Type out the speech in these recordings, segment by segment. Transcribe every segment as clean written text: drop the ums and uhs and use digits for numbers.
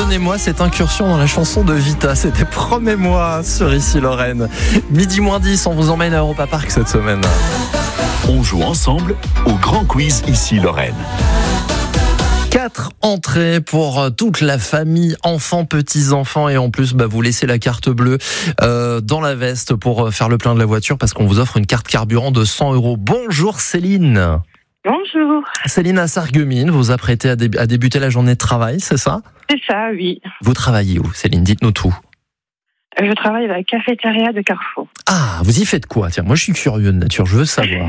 Pardonnez-moi cette incursion dans la chanson de Vita. C'était Promets-moi sur Ici Lorraine. Midi moins 10, on vous emmène à Europa Park cette semaine. On joue ensemble au grand quiz Ici Lorraine. 4 entrées pour toute la famille, enfants, petits-enfants, et en plus vous laissez la carte bleue dans la veste pour faire le plein de la voiture parce qu'on vous offre une carte carburant de 100 €. Bonjour Céline. Bonjour. Céline à Sarreguemines, vous vous apprêtez à débuter la journée de travail, c'est ça ? C'est ça, oui. Vous travaillez où, Céline ? Dites-nous tout. Je travaille à la cafétéria de Carrefour. Ah, vous y faites quoi ? Tiens, moi je suis curieux de nature, je veux savoir.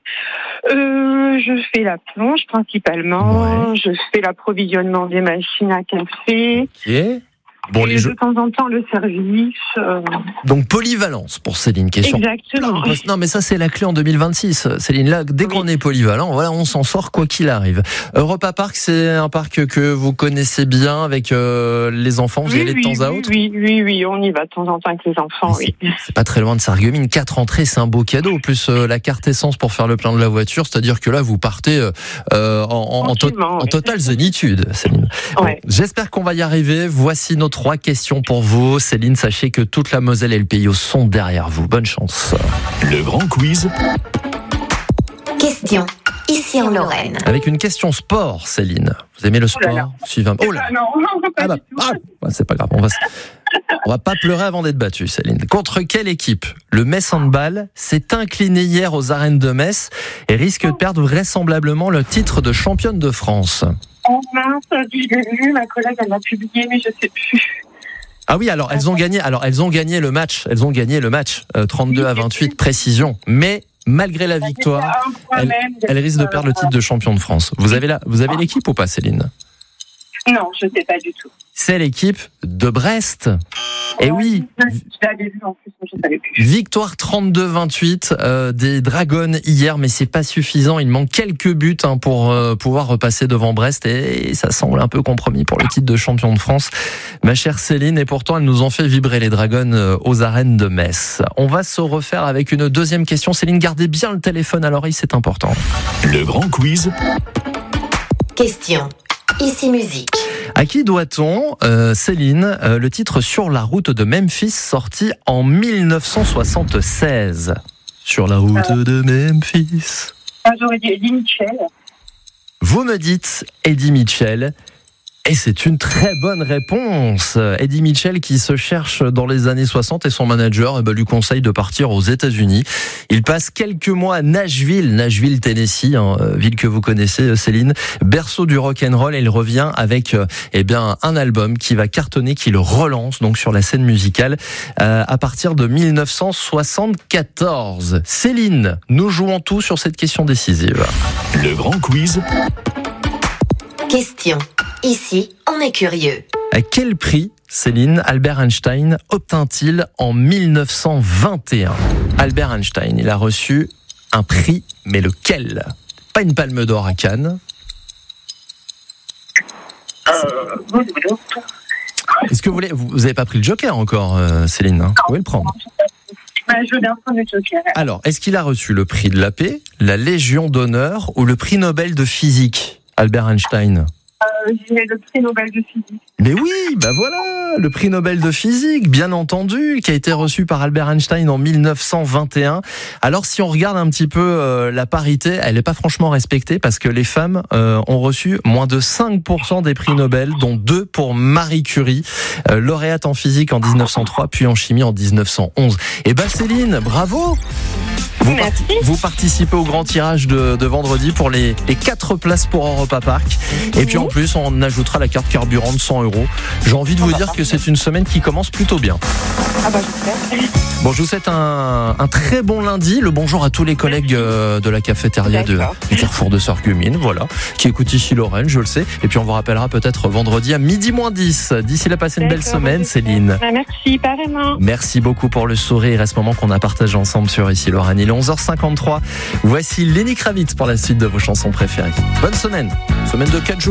Je fais la plonge principalement, Ouais. je fais l'approvisionnement des machines à café, Ok. Bon, et de temps en temps le service. Donc polyvalence pour Céline, question. Exactement. Non mais ça c'est la clé en 2026, Céline. Là, dès qu'on est polyvalent, voilà, on s'en sort quoi qu'il arrive. Europa Park, c'est un parc que vous connaissez bien avec les enfants, vous y allez de temps à autre. Oui, on y va de temps en temps avec les enfants, oui. C'est pas très loin de Sarreguemines, 4 entrées, c'est un beau cadeau. Plus la carte essence pour faire le plein de la voiture, c'est-à-dire que là vous partez en totale zénitude, Céline. Ouais. Bon, j'espère qu'on va y arriver. Voici nos 3 questions pour vous. Céline, sachez que toute la Moselle et le Pays sont derrière vous. Bonne chance. Le grand quiz. Question, ici en Lorraine. Avec une question sport, Céline. Vous aimez le sport ? Oh là là. Suivez un... Oh là. Non, pas du tout. C'est pas grave. On va pas pleurer avant d'être battu, Céline. Contre quelle équipe le Metz Handball s'est incliné hier aux arènes de Metz et risque de perdre vraisemblablement le titre de championne de France ? Oh mince, je l'ai vu, ma collègue elle l'a publié, mais je sais plus. Ah oui, alors elles ont gagné le match. Elles ont gagné le match 32-28, précision. Mais malgré la victoire, elles risquent de perdre le titre de champion de France. Vous avez l'équipe ou pas, Céline ? Non, je sais pas du tout. C'est l'équipe de Brest. Et oui, Je l'avais vu en plus, mais je savais plus. victoire 32-28 des Dragons hier, mais c'est pas suffisant. Il manque quelques buts pour pouvoir repasser devant Brest et ça semble un peu compromis pour le titre de champion de France, ma chère Céline. Et pourtant, elles nous ont fait vibrer les Dragons aux arènes de Metz. On va se refaire avec une deuxième question. Céline, gardez bien le téléphone à l'oreille, c'est important. Le grand quiz. Question, ici musique. À qui doit-on, Céline, le titre Sur la route de Memphis, sorti en 1976 ? Sur la route de Memphis. J'aurais dit Eddie Mitchell. Vous me dites Eddie Mitchell. Et c'est une très bonne réponse. Eddie Mitchell qui se cherche dans les années 60 et son manager lui conseille de partir aux États-Unis. Il passe quelques mois à Nashville, Tennessee, ville que vous connaissez, Céline, berceau du rock'n'roll, et il revient avec un album qui va cartonner, qui le relance donc sur la scène musicale à partir de 1974. Céline, nous jouons tout sur cette question décisive. Le grand quiz. Question, ici on est curieux. À quel prix, Céline, Albert Einstein obtint-il en 1921 ? Albert Einstein, il a reçu un prix, mais lequel ? Pas une palme d'or à Cannes. Est-ce que vous n'avez pas pris le Joker encore, Céline, hein ? Vous pouvez le prendre. Je veux bien prendre le Joker. Alors, est-ce qu'il a reçu le prix de la paix, la Légion d'honneur ou le prix Nobel de physique, Albert Einstein ? J'ai le prix Nobel de physique. Mais oui, voilà, le prix Nobel de physique, bien entendu, qui a été reçu par Albert Einstein en 1921. Alors, si on regarde un petit peu la parité, elle n'est pas franchement respectée parce que les femmes ont reçu moins de 5% des prix Nobel, dont 2 pour Marie Curie, lauréate en physique en 1903, puis en chimie en 1911. Et Céline, bravo! Vous participez au grand tirage de vendredi pour les 4 places pour Europa Park. Et puis en plus, on ajoutera la carte carburant de 100 €. J'ai envie de vous dire que c'est une semaine qui commence plutôt bien. J'espère. Bon, je vous souhaite un très bon lundi. Le bonjour à tous les collègues de la cafétéria du Carrefour de Sarreguemines, voilà, qui écoutent Ici Lorraine, je le sais. Et puis on vous rappellera peut-être vendredi à midi moins 10. D'ici là, passez une belle semaine, Céline. Merci, pareillement. Merci beaucoup pour le sourire et ce moment qu'on a partagé ensemble sur Ici Lorraine. Il est 11h53. Voici Lenny Kravitz pour la suite de vos chansons préférées. Bonne semaine de 4 jours.